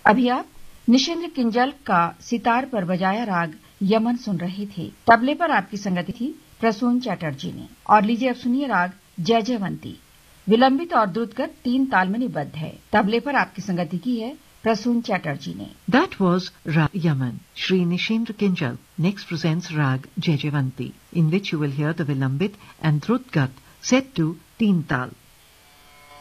अभी आप निशिंद्र किंजल का सितार पर बजाया राग यमन सुन रहे थे। तबले पर आपकी संगति थी प्रसून चैटर्जी ने। और लीजिए अब सुनिए राग जयजयवंती। विलंबित और द्रुतगत 3 ताल में निबद्ध है। तबले पर आपकी संगति की है प्रसून चैटर्जी ने। That was Rag Yaman. Shri Nishindra Kinjal next presents Rag Jaijavanti, in which you will hear the Vilambit and Drutgat set to Teen Tal.